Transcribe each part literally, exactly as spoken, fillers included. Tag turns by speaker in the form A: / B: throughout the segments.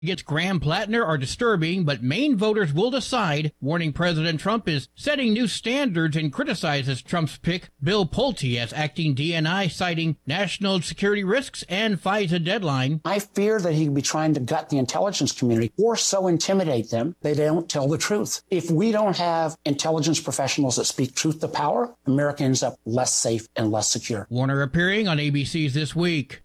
A: against Graham Plattner are disturbing, but Maine voters will decide, warning President Trump is setting new standards and criticizes Trump's pick, Bill Pulte, as acting D N I, citing national security risks and FISA deadline.
B: I fear that he could be trying to gut the intelligence community or so intimidate them they don't tell the truth. If we don't have intelligence professionals that speak truth to power, America ends up less safe and less secure.
A: Warner appearing on A B C's This Week.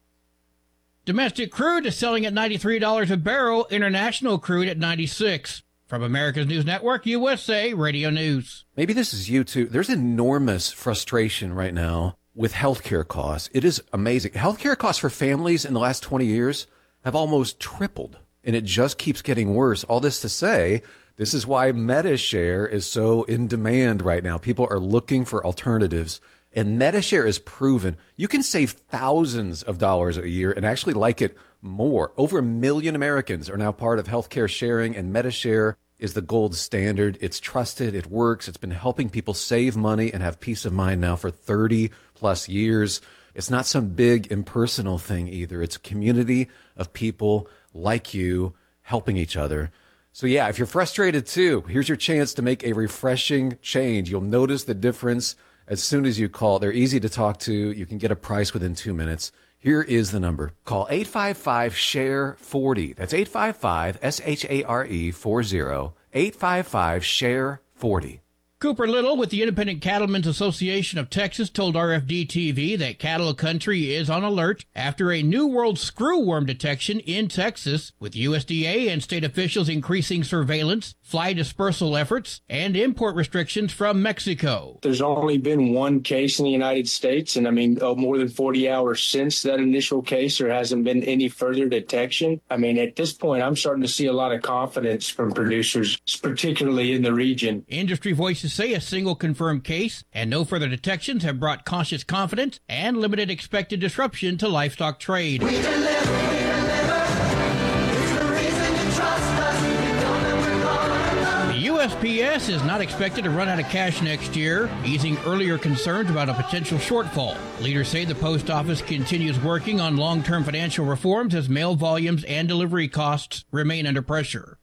A: Domestic crude is selling at ninety-three dollars a barrel, international crude at ninety-six dollars. From America's News Network, U S A Radio News.
C: Maybe this is you too. There's enormous frustration right now with healthcare costs. It is amazing. Healthcare costs for families in the last twenty years have almost tripled, and it just keeps getting worse. All this to say, this is why MediShare is so in demand right now. People are looking for alternatives. And MediShare is proven you can save thousands of dollars a year and actually like it more. Over a million Americans are now part of healthcare sharing, and MediShare is the gold standard. It's trusted. It works. It's been helping people save money and have peace of mind now for thirty plus years. It's not some big impersonal thing either. It's a community of people like you helping each other. So yeah, if you're frustrated too, here's your chance to make a refreshing change. You'll notice the difference as soon as you call. They're easy to talk to. You can get a price within two minutes. Here is the number. Call eight five five, S H A R E, forty. That's eight five five, S H A R E, forty. eight five five, S H A R E, forty.
A: Cooper Little with the Independent Cattlemen's Association of Texas told R F D T V that cattle country is on alert after a New World screwworm detection in Texas, with U S D A and state officials increasing surveillance, fly dispersal efforts, and import restrictions from Mexico.
D: There's only been one case in the United States, and I mean, oh, more than forty hours since that initial case, there hasn't been any further detection. I mean, at this point, I'm starting to see a lot of confidence from producers, particularly in the region.
A: Industry voices say a single confirmed case and no further detections have brought cautious confidence and limited expected disruption to livestock trade.
E: We deliver, we deliver. It's the reason you trust us. We don't know we're gonna
A: The U S P S is not expected to run out of cash next year, easing earlier concerns about a potential shortfall. Leaders say the post office continues working on long-term financial reforms as mail volumes and delivery costs remain under pressure.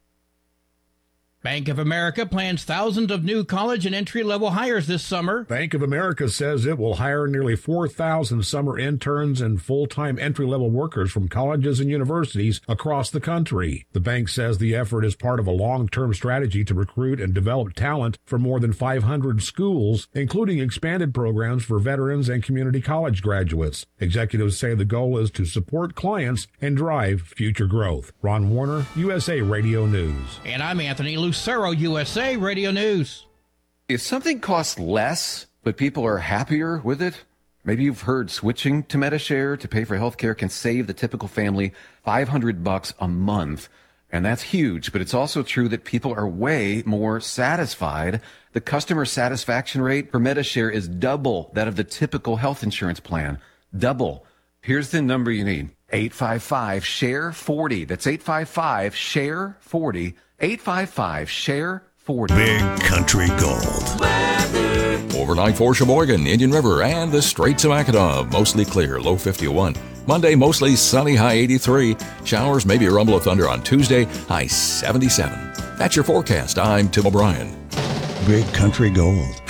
A: Bank of America plans thousands of new college and entry-level hires this summer.
F: Bank of America says it will hire nearly four thousand summer interns and full-time entry-level workers from colleges and universities across the country. The bank says the effort is part of a long-term strategy to recruit and develop talent for more than five hundred schools, including expanded programs for veterans and community college graduates. Executives say the goal is to support clients and drive future growth. Ron Warner, U S A Radio News.
A: And I'm Anthony Lucero, U S A Radio News.
C: If something costs less, but people are happier with it, maybe you've heard switching to MediShare to pay for healthcare can save the typical family five hundred bucks a month. And that's huge, but it's also true that people are way more satisfied. The customer satisfaction rate for MediShare is double that of the typical health insurance plan. Double. Here's the number you need. eight five five, S H A R E, forty. That's eight five five, S H A R E, forty. eight five five, S H A R E, forty.
G: Big Country Gold.
H: Overnight for Sheboygan, Indian River, and the Straits of Mackinac. Mostly clear, low fifty-one. Monday, mostly sunny, high eighty-three. Showers, maybe a rumble of thunder on Tuesday, high seventy-seven. That's your forecast. I'm Tim O'Brien.
G: Big Country Gold.